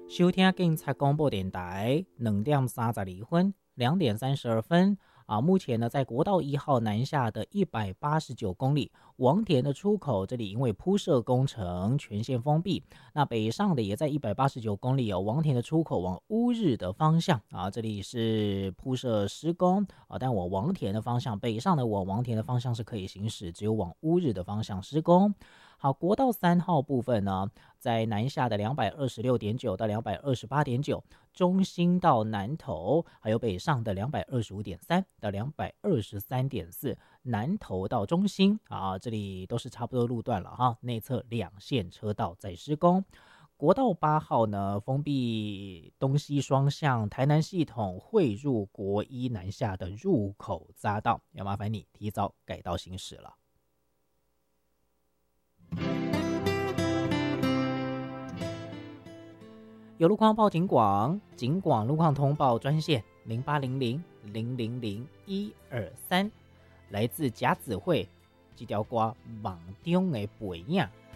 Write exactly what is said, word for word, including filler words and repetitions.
收听警察广播电台，两点三十二分，两点三十二分啊。目前呢，在国道一号南下的一百八十九公里，王田的出口这里因为铺设工程全线封闭。那北上的也在一百八十九公里哦，王田的出口往乌日的方向啊，这里是铺设施工啊，但往王田的方向，北上的往王田的方向是可以行驶，只有往乌日的方向施工。好，国道三号部分呢，在南下的两百二十六点九到两百二十八点九，中兴到南投，还有北上的两百二十五点三到两百二十三点四，南投到中兴啊，这里都是差不多路段了哈，内侧两线车道在施工。国道八号呢，封闭东西双向台南系统汇入国一南下的入口匝道，要麻烦你提早改道行驶了。有路况报警广，警广路况通报专线零八零零零零零一二三，来自甲子会这条歌梦中的背影，